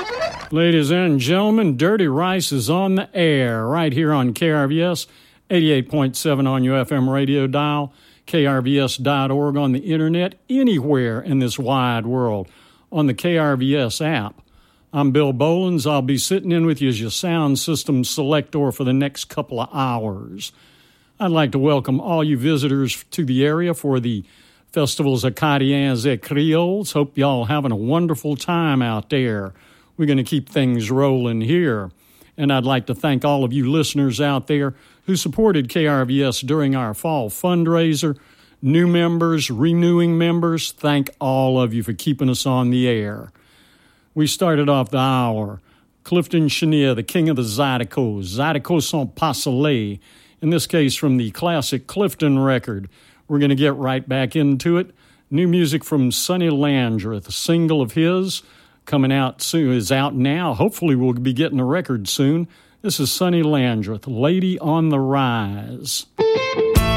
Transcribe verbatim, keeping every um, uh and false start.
Ladies and gentlemen, Dirty Rice is on the air right here on K R V S, eighty-eight point seven on your F M radio dial, K R V S dot org on the internet, anywhere in this wide world, on the K R V S app. I'm Bill Bolins. I'll be sitting in with you as your sound system selector for the next couple of hours. I'd like to welcome all you visitors to the area for the Festivals Acadiens et Creoles. Hope y'all having a wonderful time out there. We're going to keep things rolling here. And I'd like to thank all of you listeners out there who supported K R V S during our fall fundraiser. New members, renewing members, thank all of you for keeping us on the air. We started off the hour. Clifton Chenier, the king of the Zydeco, Zydeco Sans Pas Soleil, in this case from the classic Clifton record. We're going to get right back into it. New music from Sonny Landreth, a single of his, coming out soon, is out now. Hopefully we'll be getting a record soon. This is Sonny Landreth, Lady on the Rise.